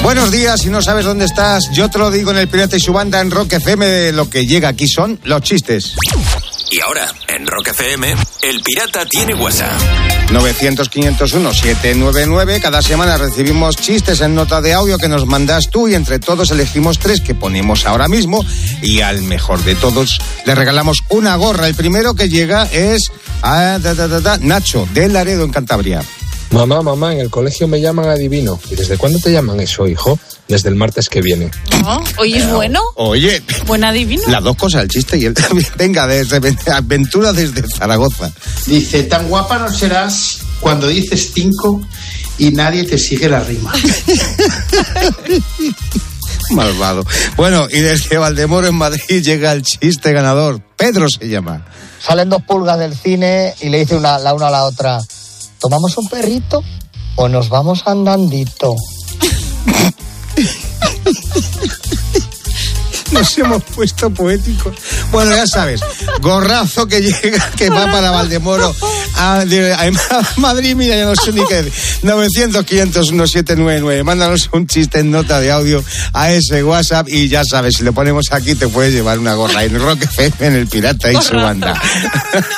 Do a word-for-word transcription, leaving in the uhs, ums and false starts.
Buenos días, si no sabes dónde estás, yo te lo digo en El Pirata y su banda en Rock F M, lo que llega aquí son los chistes. Y ahora, en Rock F M, El Pirata tiene WhatsApp. nueve cero cero, quinientos uno, setecientos noventa y nueve. Cada semana recibimos chistes en nota de audio que nos mandas tú y entre todos elegimos tres que ponemos ahora mismo y al mejor de todos le regalamos una gorra. El primero que llega es a, da, da, da, da, Nacho, de Laredo, en Cantabria. Mamá, mamá, en el colegio me llaman adivino. ¿Y desde cuándo te llaman eso, hijo? Desde el martes que viene. Oh, ¿hoy es bueno? Oye. Buen adivino. Las dos cosas, el chiste y el también. Venga, desde Aventura desde Zaragoza. Dice, tan guapa no serás cuando dices cinco y nadie te sigue la rima. Malvado. Bueno, y desde Valdemoro en Madrid llega el chiste ganador. Pedro se llama. Salen dos pulgas del cine y le dice una, la una a la otra, ¿tomamos un perrito o nos vamos andandito? Nos hemos puesto poéticos. Bueno, ya sabes, gorrazo que llega, que va para Valdemoro a, de, a, a Madrid, mira, ya no sé ni qué decir. nueve cero cero, quinientos uno, setecientos noventa y nueve. Mándanos un chiste en nota de audio a ese WhatsApp y ya sabes, si lo ponemos aquí te puedes llevar una gorra en Rock F M, en El Pirata y su banda.